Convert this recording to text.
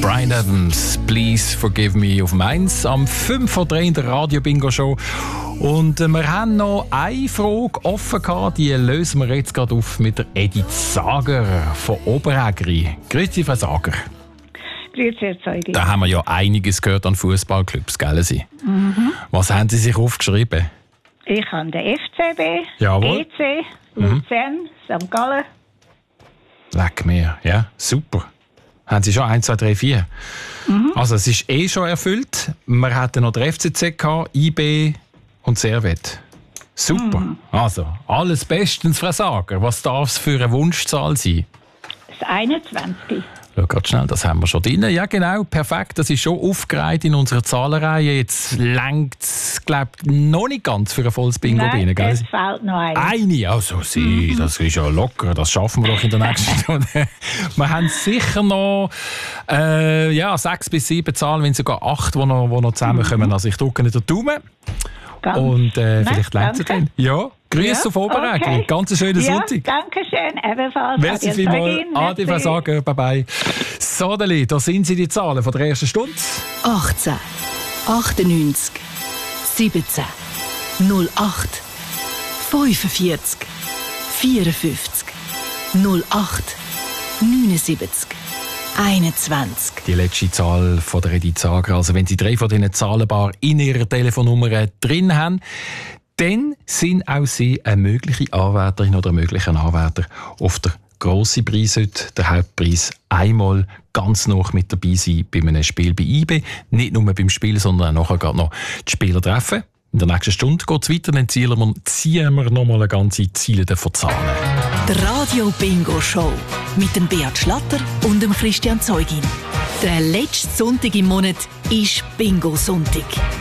Bryan Adams, Please Forgive Me auf Mainz am 5:03 in der Radio-Bingo-Show. Und wir haben noch eine Frage offen gehabt, die lösen wir jetzt gerade auf mit der Edith Sager von Oberägeri. Grüezi, Frau Sager. Grüezi, Herr Zeugi. Da haben wir ja einiges gehört an Fußballclubs, gell Sie? Mhm. Was haben Sie sich aufgeschrieben? Ich habe den FCB, Jawohl. EC, Luzern, St. Gallen. Leck mir, ja, super. Haben Sie schon 1, 2, 3, 4? Also es ist schon erfüllt. Wir hatten noch den FCZ gehabt, IB und Servet. Super. Also, alles bestens, Frau Sager. Was darf es für eine Wunschzahl sein? Das 21. Schau grad schnell, das haben wir schon drin. Ja genau, perfekt. Das ist schon aufgereiht in unserer Zahlenreihe. Jetzt reicht es, glaube ich, noch nicht ganz für ein volles Bingo drin. Gell? Es fehlt noch eine. Eine? Also Sie, das ist ja locker. Das schaffen wir doch in der nächsten Stunde. Wir haben sicher noch 6 bis 7 Zahlen, wenn sogar 8, die noch zusammenkommen. Also ich drücke nicht den Daumen. Und vielleicht lernt sie dann. Ja, Grüße auf Oberägeri. Okay. Ganz einen schönen Sonntag. Danke schön, ebenfalls. Merci vielmals. Adi, Frau Sager. Bye-bye. So, Deli, da sind sie, die Zahlen von der ersten Stunde. 18, 98, 17, 08, 45, 54, 08, 79, 21. Die letzte Zahl von der Edith Sager. Also wenn Sie 3 von diesen Zahlenbar in Ihrer Telefonnummer drin haben, dann sind auch Sie eine mögliche Anwärterin oder ein möglicher Anwärter auf der grossen Preis heute, der Hauptpreis, einmal ganz noch mit dabei sein bei einem Spiel bei IB. Nicht nur beim Spiel, sondern auch nachher noch die Spieler treffen. In der nächsten Stunde geht es weiter, dann ziehen wir noch mal eine ganze Ziele von Zahlen. Die Radio Bingo Show mit dem Beat Schlatter und dem Christian Zeugin. Der letzte Sonntag im Monat ist Bingo-Sonntag.